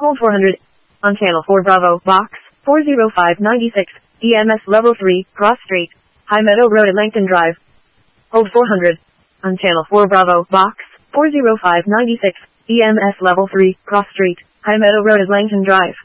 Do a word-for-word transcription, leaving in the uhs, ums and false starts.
Hold four hundred. On channel four Bravo, box, four oh five ninety-six, E M S level three, cross street, High Meadow Road at Langton Drive. Hold four hundred. On channel four Bravo, box, four oh five ninety-six, E M S level three, cross street, High Meadow Road at Langton Drive.